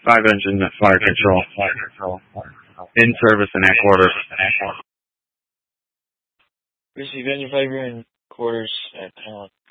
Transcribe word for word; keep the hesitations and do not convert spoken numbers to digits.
Five engine fire control. Fire control. In service and at quarters. Receive engine fire in quarters at Talon.